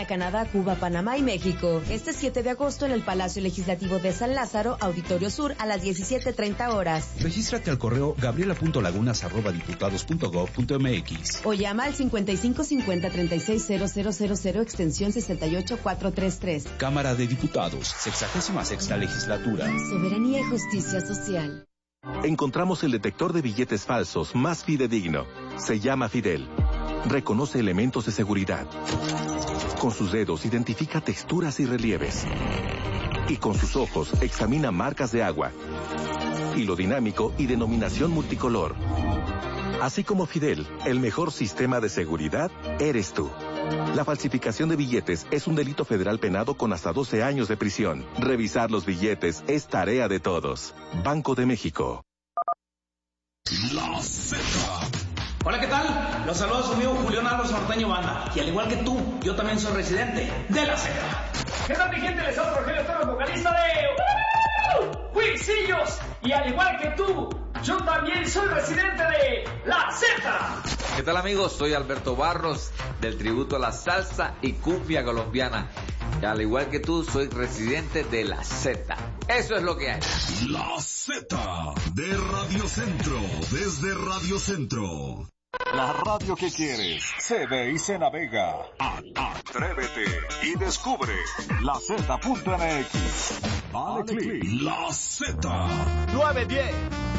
España, Canadá, Cuba, Panamá y México. Este 7 de agosto en el Palacio Legislativo de San Lázaro, Auditorio Sur, a las 17:30 horas. Regístrate al correo gabriela.lagunas@diputados.gov.mx o llama al 5550-360000 extensión 68433. Cámara de Diputados, 66ª Legislatura. Soberanía y justicia social. Encontramos el detector de billetes falsos más fidedigno. Se llama Fidel. Reconoce elementos de seguridad. Con sus dedos identifica texturas y relieves. Y con sus ojos examina marcas de agua. Hilo dinámico y denominación multicolor. Así como Fidel, el mejor sistema de seguridad eres tú. La falsificación de billetes es un delito federal penado con hasta 12 años de prisión. Revisar los billetes es tarea de todos. Banco de México. La Z. Hola, ¿qué tal? Los saluda su amigo Julián Álvarez Norteño Banda. Y al igual que tú, yo también soy residente de la Z. ¿Qué tal, mi gente? Les hablo Rogelio Torres, vocalista de Huisillos. Y al igual que tú, yo también soy residente de la Z. ¿Qué tal, amigos? Soy Alberto Barros, del tributo a la salsa y cumbia colombiana. Y al igual que tú, soy residente de la Z. Eso es lo que hay. La Z de Radio Centro, desde Radio Centro. La radio que quieres se ve y se navega. Atrévete y descubre la Z.mx. Dale click. La Z 910.